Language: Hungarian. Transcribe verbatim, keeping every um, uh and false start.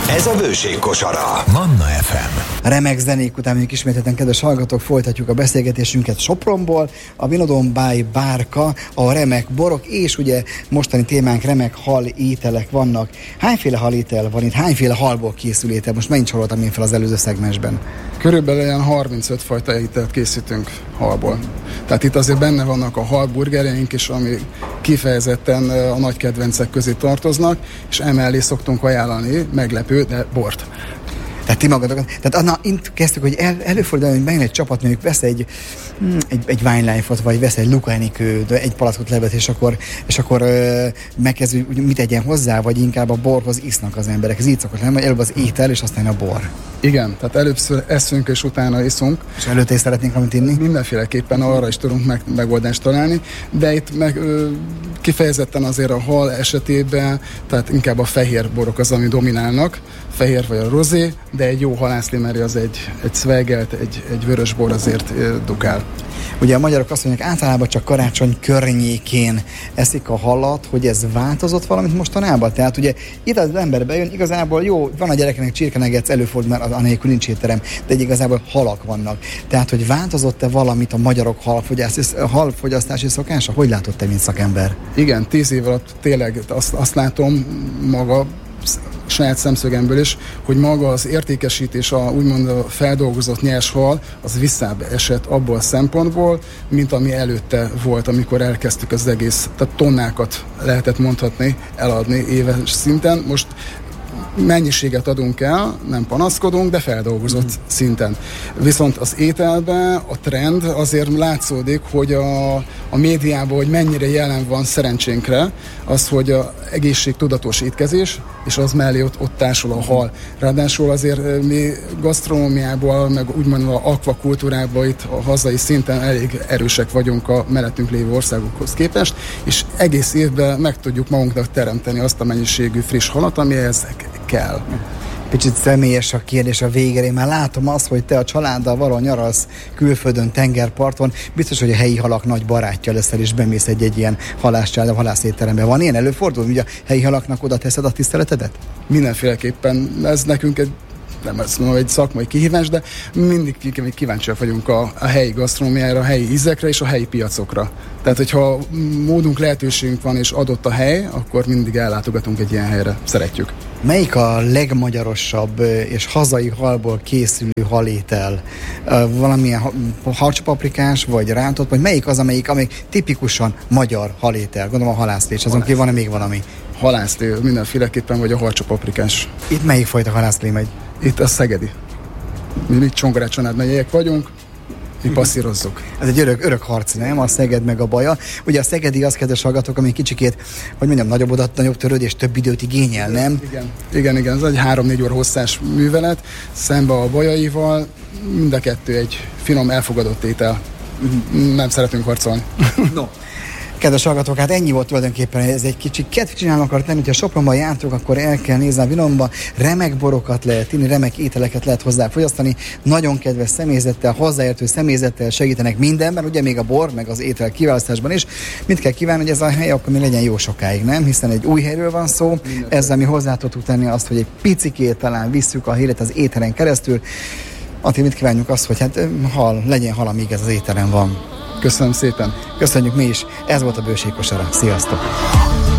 Ez a Bőség kosara. Manna ef em. Remek zenék után mondjuk ismételten, kedves hallgatók, folytatjuk a beszélgetésünket Sopronból, a Vinodon by Bárka, a remek borok, és ugye mostani témánk remek hal ételek vannak. Hányféle hal étel van itt? Hányféle halból készül étel? Most mennyit soroltam én fel az előző szegmensben? Körülbelül ilyen harmincöt fajta ételt készítünk halból. Tehát itt azért benne vannak a halburgerjeink is, ami kifejezetten a nagy kedvencek közé tartoznak, és emellé szoktunk ajánlani, meglepő, de bort. Tehát ti magadok, tehát na, itt kezdtük, hogy el, előfordul, hogy bejön egy csapat, mondjuk vesz egy, egy, egy wine life-ot, vagy vesz egy Luca Enikőt, egy palackot levet, és akkor, és akkor ö, megkezdő, mit tegyen hozzá, vagy inkább a borhoz isznak az emberek. Ez így szokott lenni, hogy előbb az étel, és aztán a bor. Igen, tehát először eszünk, és utána iszunk. És előtte is szeretnénk valamit inni? Mindenféleképpen arra is tudunk meg, megoldást találni, de itt meg ö, kifejezetten azért a hal esetében, tehát inkább a fehér borok az, ami dominálnak, fehér vagy a rozé, de egy jó halászlimeri az egy, egy szvegelt, egy, egy vörös bor azért ö, dugál. Ugye a magyarok azt mondják, általában csak karácsony környékén eszik a halat, hogy ez változott valamit mostanában? Tehát ugye itt az ember bejön, igazából jó, van a gyerekeknek csirkenegec, előfordul, mert anélkül nincs étterem, de igazából halak vannak. Tehát, hogy változott-e valamit a magyarok halfogyasztási, halfogyasztási szokása? Hogy látott te, mint szakember? Igen, tíz év alatt tényleg azt, azt látom maga, saját szemszögemből is, hogy maga az értékesítés, a úgymond a feldolgozott nyers hal, az visszább esett abból a szempontból, mint ami előtte volt, amikor elkezdtük az egész, tehát tonnákat lehetett mondhatni, eladni éves szinten. Most mennyiséget adunk el, nem panaszkodunk, de feldolgozott mm. szinten. Viszont az ételben a trend azért látszódik, hogy a, a médiában, hogy mennyire jelen van szerencsénkre, az, hogy a egészségtudatos étkezés, és az mellé ott, ott társul a hal. Ráadásul azért mi gasztronómiából, meg úgymond a akvakultúrában itt a hazai szinten elég erősek vagyunk a mellettünk lévő országokhoz képest, és egész évben meg tudjuk magunknak teremteni azt a mennyiségű friss halat, amihez kell. Kicsit személyes a kérdés a végére. Én már látom azt, hogy te a családdal valahol nyaralsz külföldön, tengerparton. Biztos, hogy a helyi halak nagy barátja leszel, és bemész egy, egy ilyen halászcsállal, halászétteremben. Van ilyen előfordul, hogy a helyi halaknak oda teszed a tiszteletedet? Mindenféleképpen. Ez nekünk egy nem azt mondom, egy szakmai kihívás, de mindig kíváncsiak vagyunk a, a helyi gasztronómiára, a helyi ízekre és a helyi piacokra. Tehát, hogyha módunk, lehetőségünk van és adott a hely, akkor mindig ellátogatunk egy ilyen helyre. Szeretjük. Melyik a legmagyarosabb és hazai halból készülő halétel? Valamilyen harcsapaprikás, vagy rántott, vagy melyik az, amelyik, amelyik tipikusan magyar halétel? Gondolom a halászlé, és azon kívül van-e még valami? Halászlé mindenféleképpen, vagy a harcsapaprikás. Itt melyik fajta halászlé megy? Itt a szegedi. Mi itt Csongrád-Csanád megyek vagyunk, mi passzírozzuk. Ez egy örök, örök harc, nem? A Szeged meg a Baja. Ugye a szegedi az, kedves hallgatók, ami kicsikét, hogy mondjam, nagyobb odat, nagyobb törődés, több időt igényel, nem? Igen, igen, igen. Ez egy három-négy óra hosszás művelet, szembe a bajaival, mind a kettő egy finom, elfogadott étel. Nem szeretünk harcolni. No. Kedves hallgatók, hát ennyi volt tulajdonképpen, ez egy kicsi kedv csinálni akart lenni, hogyha Sopronban jártok, akkor el kell nézni a Vinodonba, remek borokat lehet inni, remek ételeket lehet hozzá fogyasztani, nagyon kedves személyzettel, hozzáértő személyzettel segítenek mindenben, ugye még a bor, meg az étel kiválasztásban is. Mit kell kívánni, hogy ez a hely akkor mi legyen jó sokáig, nem? Hiszen egy új helyről van szó, ezzel mi hozzá tudtuk tenni azt, hogy egy picikét talán visszük a híret az ételen keresztül. Ati, mit kívánjuk azt, hogy hát hal, legyen hal, amíg ez az ételen van. Köszönöm szépen. Köszönjük mi is. Ez volt a Bőség kosara. Sziasztok!